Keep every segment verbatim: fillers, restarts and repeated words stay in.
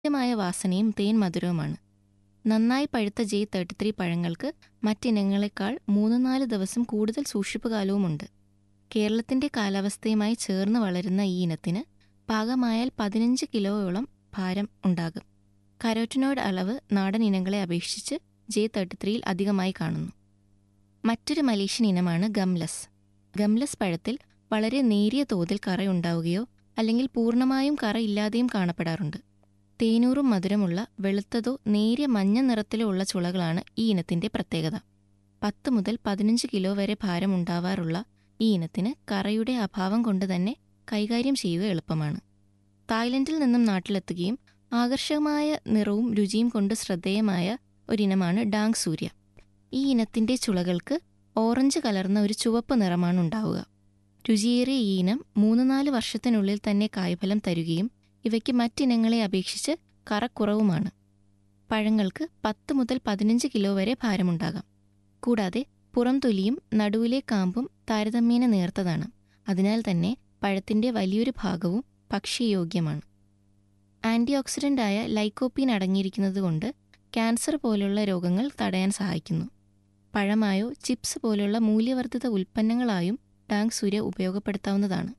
മായ വാസനയും തേൻ മധുരവുമാണ്. നന്നായി പഴുത്ത ജെ തേർട്ടി ത്രീ പഴങ്ങൾക്ക് മറ്റിനങ്ങളെക്കാൾ മൂന്ന് നാല് ദിവസം കൂടുതൽ സൂക്ഷിപ്പുകാലവുമുണ്ട്. കേരളത്തിന്റെ കാലാവസ്ഥയുമായി ചേർന്ന് വളരുന്ന ഈ ഇനത്തിന് പാകമായാൽ പതിനഞ്ച് കിലോയോളം ഭാരം ഉണ്ടാകും. കരോറ്റിനോയിഡ് അളവ് നാടൻ ഇനങ്ങളെ അപേക്ഷിച്ച് ജെ തേർട്ടി ത്രീയിൽ അധികമായി കാണുന്നു. മറ്റൊരു മലേഷ്യൻ ഇനമാണ് ഗംലസ്. ഗംലസ് പഴത്തിൽ വളരെ നേരിയ തോതിൽ കറയുണ്ടാവുകയോ അല്ലെങ്കിൽ പൂർണ്ണമായും കറയില്ലാതെയും കാണപ്പെടാറുണ്ട്. തേനൂറും മധുരമുള്ള വെളുത്തതോ നേരിയ മഞ്ഞ നിറത്തിലോ ഉള്ള ചുളകളാണ് ഈ ഇനത്തിന്റെ പ്രത്യേകത. പത്ത് മുതൽ പതിനഞ്ച് കിലോ വരെ ഭാരമുണ്ടാവാറുള്ള ഈ ഇനത്തിന് കറയുടെ അഭാവം കൊണ്ട് തന്നെ കൈകാര്യം ചെയ്യുക എളുപ്പമാണ്. തായ്ലൻഡിൽ നിന്നും നാട്ടിലെത്തുകയും ആകർഷകമായ നിറവും രുചിയും കൊണ്ട് ശ്രദ്ധേയമായ ഒരിനമാണ് ഡാങ് സൂര്യ. ഈ ഇനത്തിന്റെ ചുളകൾക്ക് ഓറഞ്ച് കലർന്ന ഒരു ചുവപ്പ് നിറമാണ് ഉണ്ടാവുക. രുചിയേറിയ ഈ ഇനം മൂന്ന് നാല് വർഷത്തിനുള്ളിൽ തന്നെ കായ്ഫലം തരുകയും ഇവയ്ക്ക് മറ്റിനങ്ങളെ അപേക്ഷിച്ച് കറക്കുറവുമാണ്. പഴങ്ങൾക്ക് പത്ത് മുതൽ പതിനഞ്ച് കിലോ വരെ ഭാരമുണ്ടാകാം. കൂടാതെ പുറംതൊലിയും നടുവിലെ കാമ്പും താരതമ്യേന നേർത്തതാണ്. അതിനാൽ തന്നെ പഴത്തിന്റെ വലിയൊരു ഭാഗവും ഭക്ഷ്യയോഗ്യമാണ്. ആന്റി ഓക്സിഡന്റായ ലൈക്കോപ്പീൻ അടങ്ങിയിരിക്കുന്നതുകൊണ്ട് ക്യാൻസർ പോലുള്ള രോഗങ്ങൾ തടയാൻ സഹായിക്കുന്നു. പഴമായോ ചിപ്സ് പോലുള്ള മൂല്യവർദ്ധിത ഉൽപ്പന്നങ്ങളായും ഡാങ് സൂര്യ ഉപയോഗപ്പെടുത്താവുന്നതാണ്.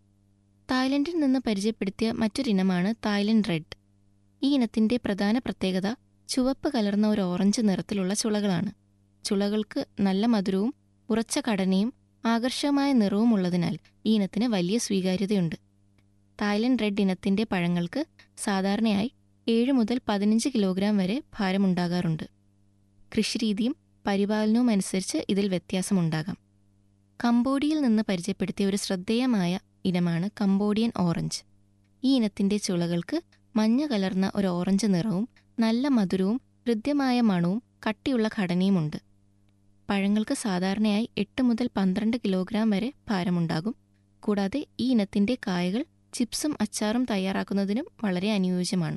തായ്ലൻഡിൽ നിന്ന് പരിചയപ്പെടുത്തിയ മറ്റൊരിനമാണ് തായ്ലൻഡ് റെഡ്. ഈ ഇനത്തിന്റെ പ്രധാന പ്രത്യേകത ചുവപ്പ് കലർന്ന ഒരു ഓറഞ്ച് നിറത്തിലുള്ള ചുളകളാണ്. ചുളകൾക്ക് നല്ല മധുരവും ഉറച്ച ഘടനയും ആകർഷകമായ നിറവും ഉള്ളതിനാൽ ഈ ഇനത്തിന് വലിയ സ്വീകാര്യതയുണ്ട്. തായ്ലൻഡ് റെഡ് ഇനത്തിന്റെ പഴങ്ങൾക്ക് സാധാരണയായി ഏഴ് മുതൽ പതിനഞ്ച് കിലോഗ്രാം വരെ ഭാരമുണ്ടാകാറുണ്ട്. കൃഷിരീതിയും പരിപാലനവും അനുസരിച്ച് ഇതിൽ വ്യത്യാസമുണ്ടാകാം. കംബോഡിയയിൽ നിന്ന് പരിചയപ്പെടുത്തിയ ഒരു ശ്രദ്ധേയമായ ഇനമാണ് കംബോഡിയൻ ഓറഞ്ച്. ഈ ഇനത്തിന്റെ ചുളകൾക്ക് മഞ്ഞ കലർന്ന ഒരു ഓറഞ്ച് നിറവും നല്ല മധുരവും ഹൃദ്യമായ മണവും കട്ടിയുള്ള ഘടനയുമുണ്ട്. പഴങ്ങൾക്ക് സാധാരണയായി എട്ട് മുതൽ പന്ത്രണ്ട് കിലോഗ്രാം വരെ ഭാരമുണ്ടാകും. കൂടാതെ ഈ ഇനത്തിന്റെ കായകൾ ചിപ്സും അച്ചാറും തയ്യാറാക്കുന്നതിനും വളരെ അനുയോജ്യമാണ്.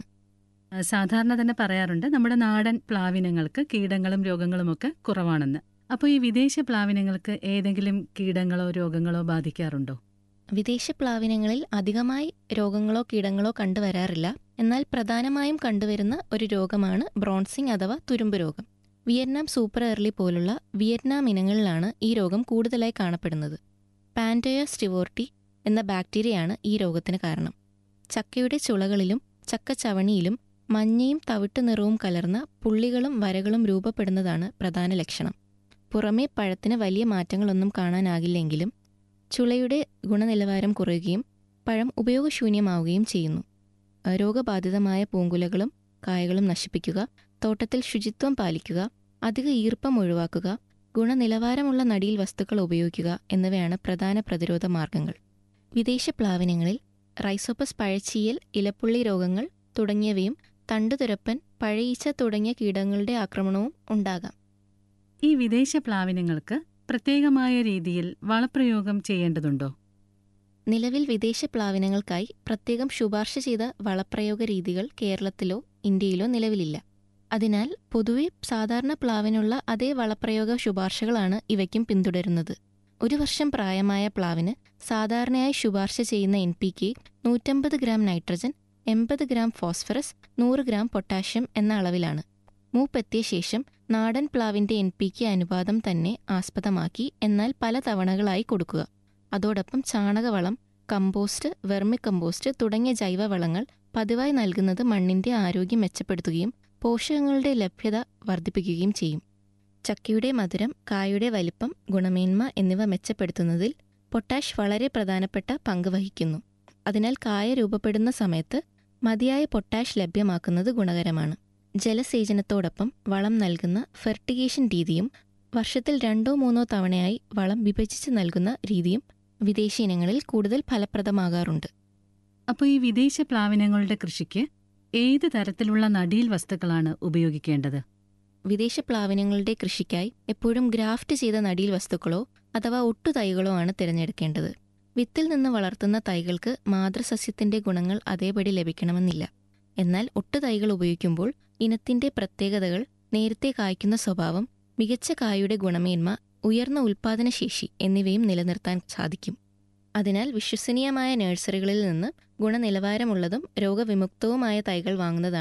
സാധാരണ തന്നെ പറയാറുണ്ട് നമ്മുടെ നാടൻ പ്ലാവിനങ്ങൾക്ക് കീടങ്ങളും രോഗങ്ങളുമൊക്കെ കുറവാണെന്ന്. അപ്പോൾ ഈ വിദേശ പ്ലാവിനങ്ങൾക്ക് ഏതെങ്കിലും കീടങ്ങളോ രോഗങ്ങളോ ബാധിക്കാറുണ്ടോ? വിദേശ പ്ലാവിനങ്ങളിൽ അധികമായി രോഗങ്ങളോ കീടങ്ങളോ കണ്ടുവരാറില്ല. എന്നാൽ പ്രധാനമായും കണ്ടുവരുന്ന ഒരു രോഗമാണ് ബ്രോൺസിംഗ് അഥവാ തുരുമ്പ് രോഗം. വിയറ്റ്നാം സൂപ്പർ എർലി പോലുള്ള വിയറ്റ്നാം ഇനങ്ങളിലാണ് ഈ രോഗം കൂടുതലായി കാണപ്പെടുന്നത്. പാൻറ്റോയ സ്റ്റിവോർട്ടി എന്ന ബാക്ടീരിയയാണ് ഈ രോഗത്തിന് കാരണം. ചക്കയുടെ ചുളകളിലും ചക്കച്ചവണിയിലും മഞ്ഞയും തവിട്ട് നിറവും കലർന്ന പുള്ളികളും വരകളും രൂപപ്പെടുന്നതാണ് പ്രധാന ലക്ഷണം. പുറമേ പഴത്തിന് വലിയ മാറ്റങ്ങളൊന്നും കാണാനാകില്ലെങ്കിലും ചുളയുടെ ഗുണനിലവാരം കുറയുകയും പഴം ഉപയോഗശൂന്യമാവുകയും ചെയ്യുന്നു. രോഗബാധിതമായ പൂങ്കുലകളും കായകളും നശിപ്പിക്കുക, തോട്ടത്തിൽ ശുചിത്വം പാലിക്കുക, അധിക ഈർപ്പം ഒഴിവാക്കുക, ഗുണനിലവാരമുള്ള നടീൽ വസ്തുക്കൾ ഉപയോഗിക്കുക എന്നിവയാണ് പ്രധാന പ്രതിരോധ മാർഗങ്ങൾ. വിദേശ പ്ലാവിനങ്ങളിൽ റൈസോപ്പസ് പഴച്ചീയൽ, ഇലപ്പുള്ളി രോഗങ്ങൾ തുടങ്ങിയവയും തണ്ടുതുരപ്പൻ, പഴയീച്ച തുടങ്ങിയ കീടങ്ങളുടെ ആക്രമണവും ഉണ്ടാകാം. ഈ വിദേശ പ്ലാവിനങ്ങൾക്ക് പ്രത്യേകമായ രീതിയിൽ വളപ്രയോഗം ചെയ്യേണ്ടതുണ്ടോ? നിലവിൽ വിദേശ പ്ലാവിനങ്ങൾക്കായി പ്രത്യേകം ശുപാർശ ചെയ്ത വളപ്രയോഗ രീതികൾ കേരളത്തിലോ ഇന്ത്യയിലോ നിലവിലില്ല. അതിനാൽ പൊതുവെ സാധാരണ പ്ലാവിനുള്ള അതേ വളപ്രയോഗ ശുപാർശകളാണ് ഇവയ്ക്കും പിന്തുടരുന്നത്. ഒരു വർഷം പ്രായമായ പ്ലാവിന് സാധാരണയായി ശുപാർശ ചെയ്യുന്ന എൻ പി കെ നൂറ്റമ്പത് ഗ്രാം നൈട്രജൻ, എൺപത് ഗ്രാം ഫോസ്ഫറസ്, നൂറ് ഗ്രാം പൊട്ടാഷ്യം എന്ന അളവിലാണ്. മൂപ്പെത്തിയ ശേഷം നാടൻ പ്ലാവിന്റെ എൻ പി കെ അനുപാതം തന്നെ ആസ്പദമാക്കി എന്നാൽ പല തവണകളായി കൊടുക്കുക. അതോടൊപ്പം ചാണകവളം, കമ്പോസ്റ്റ്, വെർമി കമ്പോസ്റ്റ് തുടങ്ങിയ ജൈവവളങ്ങൾ പതിവായി നൽകുന്നത് മണ്ണിന്റെ ആരോഗ്യം മെച്ചപ്പെടുത്തുകയും പോഷകങ്ങളുടെ ലഭ്യത വർദ്ധിപ്പിക്കുകയും ചെയ്യും. ചക്കയുടെ മധുരം, കായയുടെ വലിപ്പം, ഗുണമേന്മ എന്നിവ മെച്ചപ്പെടുത്തുന്നതിൽ പൊട്ടാഷ് വളരെ പ്രധാനപ്പെട്ട പങ്ക് വഹിക്കുന്നു. അതിനാൽ കായ രൂപപ്പെടുന്ന സമയത്ത് മതിയായ പൊട്ടാഷ് ലഭ്യമാക്കുന്നത് ഗുണകരമാണ്. ജലസേചനത്തോടൊപ്പം വളം നൽകുന്ന ഫെർട്ടിഗേഷൻ രീതിയും വർഷത്തിൽ രണ്ടോ മൂന്നോ തവണയായി വളം വിഭജിച്ച് നൽകുന്ന രീതിയും വിദേശ ഇനങ്ങളിൽ കൂടുതൽ ഫലപ്രദമാകാറുണ്ട്. അപ്പോൾ ഈ വിദേശ പ്ലാവിനങ്ങളുടെ കൃഷിക്ക് ഏത് തരത്തിലുള്ള നടീൽ വസ്തുക്കളാണ് ഉപയോഗിക്കേണ്ടത്? വിദേശ പ്ലാവിനങ്ങളുടെ കൃഷിക്കായി എപ്പോഴും ഗ്രാഫ്റ്റ് ചെയ്ത നടീൽ വസ്തുക്കളോ അഥവാ ഒട്ടുതൈകളോ ആണ് തിരഞ്ഞെടുക്കേണ്ടത്. വിത്തിൽ നിന്ന് വളർത്തുന്ന തൈകൾക്ക് മാതൃസസ്യത്തിന്റെ ഗുണങ്ങൾ അതേപടി ലഭിക്കണമെന്നില്ല. എന്നാൽ ഒട്ടുതൈകൾ ഉപയോഗിക്കുമ്പോൾ ഇനത്തിന്റെ പ്രത്യേകതകൾ, നേരത്തെ കായ്ക്കുന്ന സ്വഭാവം, മികച്ച കായയുടെ ഗുണമേന്മ, ഉയർന്ന ഉൽപാദനശേഷി എന്നിവയും നിലനിർത്താൻ സാധിക്കും. അതിനാൽ വിശ്വസനീയമായ നഴ്സറികളിൽ നിന്ന് ഗുണനിലവാരമുള്ളതും രോഗവിമുക്തവുമായ തൈകൾ വാങ്ങുന്നതാണ്